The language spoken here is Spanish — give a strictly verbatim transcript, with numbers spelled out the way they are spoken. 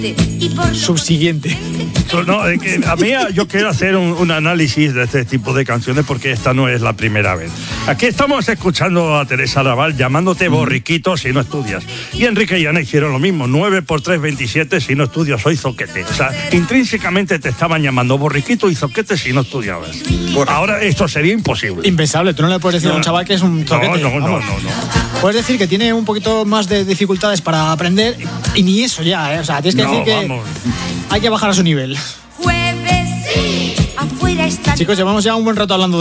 Subsiguiente. No, es que a mí yo quiero hacer un, un análisis de este tipo de canciones porque esta no es la primera vez. Aquí estamos escuchando a Teresa Raval llamándote borriquito si no estudias. Y Enrique y Ana hicieron lo mismo, nueve por tres, veintisiete, si no estudias soy zoquete. O sea, intrínsecamente te estaban llamando borriquito y zoquete si no estudiabas. Bueno, ahora esto sería imposible. Impensable, tú no le puedes decir no, a un chaval que es un zoquete. No, no, no, no, no. Puedes decir que tiene un poquito más de dificultades para aprender y ni eso ya, ¿eh? O sea, tienes que no, decir que vamos. Hay que bajar a su nivel. Jueves, sí, afuera está. Chicos, llevamos ya un buen rato hablando de